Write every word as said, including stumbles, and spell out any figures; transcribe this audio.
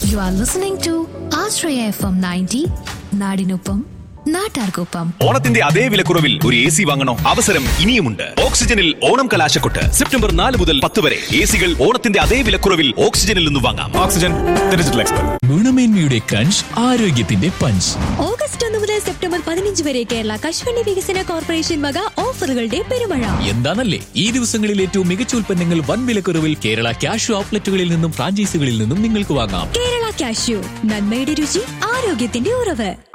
You are listening to Ashraya F M ninety, നാടിനൊപ്പം നാട്ടാർക്കൊപ്പം. ഓണത്തിന്റെ അതേ വിലക്കുറവിൽ ഒരു എ സി വാങ്ങണോ? അവസരം ഇനിയുമുണ്ട്. ഓക്സിജനിൽ ഓണം കലാശക്കൊട്ട് സെപ്റ്റംബർ നാല് മുതൽ പത്ത് വരെ. എ സികൾ ഓണത്തിന്റെ അതേ വിലക്കുറവിൽ ഓക്സിജനിൽ നിന്ന് വാങ്ങാം. Oxygen digital expert. ഗുണമേന്മയുടെ ക്രഞ്ച്, ആരോഗ്യത്തിന്റെ പഞ്ച്. ഓഗസ്റ്റ് ഒന്ന് മുതൽ സെപ്റ്റംബർ പതിനഞ്ച് വരെ കേരള കശുവണ്ടി വികസന കോർപ്പറേഷൻ വക ഓഫറുകളുടെ പെരുമഴ. എന്താണല്ലേ ഈ ദിവസങ്ങളിൽ ഏറ്റവും മികച്ച ഉൽപ്പന്നങ്ങൾ വൻ വിലക്കുറവിൽ കേരള ക്യാഷ് ഔട്ട്ലെറ്റുകളിൽ നിന്നും ഫ്രാഞ്ചൈസികളിൽ നിന്നും നിങ്ങൾക്ക് വാങ്ങാം. കേരള കാഷ്യൂ, നന്മയുടെ രുചി, ആരോഗ്യത്തിന്റെ ഉറവ്.